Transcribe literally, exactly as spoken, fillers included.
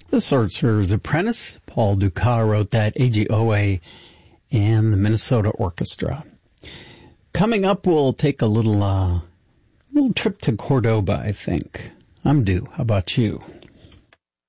The Sorcerer's Apprentice. Paul Dukas wrote that, A G O A and the Minnesota Orchestra. Coming up, we'll take a little, uh, little trip to Cordoba, I think. I'm due. How about you?